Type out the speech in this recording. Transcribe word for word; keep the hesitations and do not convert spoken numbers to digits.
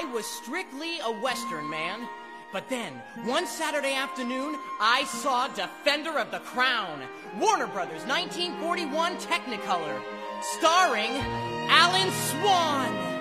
I was strictly a Western man. But then, one Saturday afternoon, I saw Defender of the Crown, Warner Brothers nineteen forty-one Technicolor, starring Alan Swan.